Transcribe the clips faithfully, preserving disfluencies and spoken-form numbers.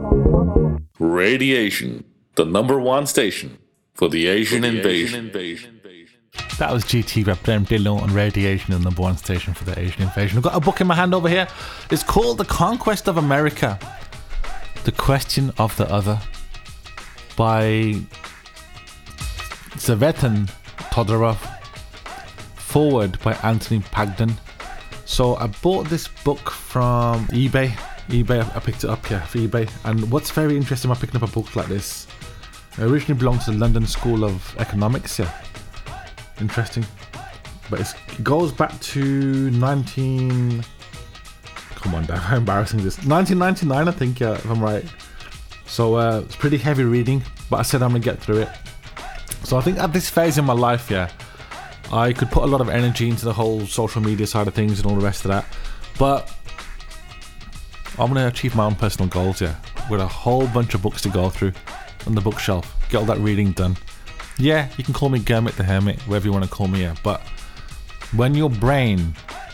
Radiation, the number one station for the Asian invasion. That was G T by Prem Dillon on Radiation, the number one station for the Asian invasion. I've got a book in my hand over here. It's called The Conquest of America, The Question of the Other by Zvetan Todorov. Forward by Anthony Pagden. So I bought this book from eBay. eBay, I picked it up here for eBay. And what's very interesting about picking up a book like this, it originally belonged to the London School of Economics. Yeah, interesting. But it's, it goes back to nineteen. Come on, Dave, how embarrassing this. nineteen ninety-nine, I think, yeah, if I'm right. So uh, it's pretty heavy reading, but I said I'm gonna get through it. So I think at this phase in my life, yeah, I could put a lot of energy into the whole social media side of things and all the rest of that. But I'm going to achieve my own personal goals, yeah, with a whole bunch of books to go through on the bookshelf. Get all that reading done. Yeah, you can call me Kermit the Hermit, whatever you want to call me, yeah. But when your brain,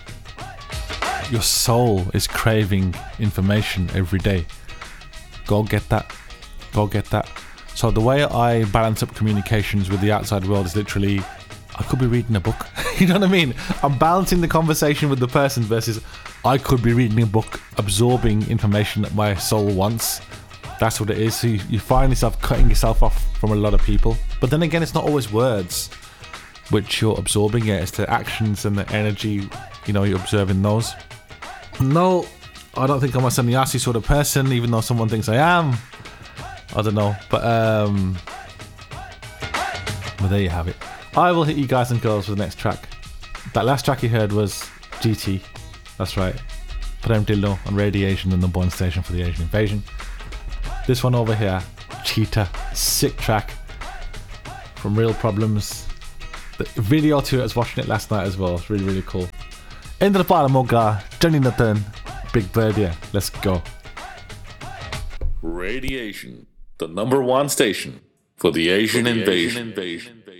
your soul is craving information every day, go get that. Go get that. So the way I balance up communications with the outside world is literally, I could be reading a book. You know what I mean? I'm balancing the conversation with the person versus I could be reading a book, absorbing information that my soul wants. That's what it is. So you, you find yourself cutting yourself off from a lot of people. But then again, it's not always words which you're absorbing. It. It's the actions and the energy, you know, you're observing those. No, I don't think I'm a sannyasi sort of person, even though someone thinks I am. I don't know. But, um... Well, there you have it. I will hit you guys and girls with the next track. That last track you heard was G T. That's right. Prem Dillon on Radiation, the number one station for the Asian invasion. This one over here, Cheetah. Sick track from Real Problems. The video to it, I was watching it last night as well. It's really, really cool. Into the bottom, Moga. Johnny Nathan. Big Bird, yeah. Let's go. Radiation, the number one station for the Asian, for the invasion. Asian invasion.